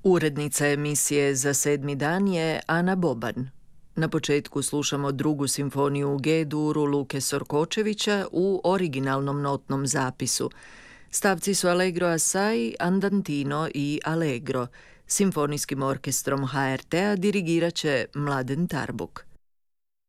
Urednica emisije Za sedmi dan je Ana Boban. Na početku slušamo drugu simfoniju u G-duru Luke Sorkočevića u originalnom notnom zapisu. Stavci su Allegro assai, andantino i allegro. Simfonijskim orkestrom HRT-a dirigirat će Mladen Tarbuk.